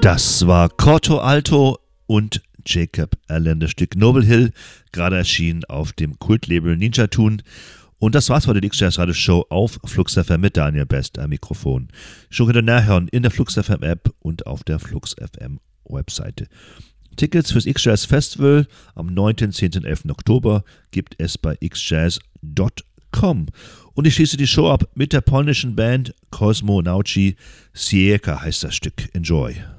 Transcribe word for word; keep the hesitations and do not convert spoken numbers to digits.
Das war Corto Alto und Jacob Allen, das Stück Noble Hill, gerade erschienen auf dem Kultlabel Ninja Tune. Und das war's heute, die X-Jazz Radio Show auf Flux F M mit Daniel Best am Mikrofon. Schon könnt ihr nachhören in der Flux F M App und auf der Flux F M Webseite. Tickets fürs X-Jazz Festival am neunten, zehnten, elften Oktober gibt es bei x jazz punkt com. Und ich schließe die Show ab mit der polnischen Band Cosmo Nauci. Sieka heißt das Stück. Enjoy.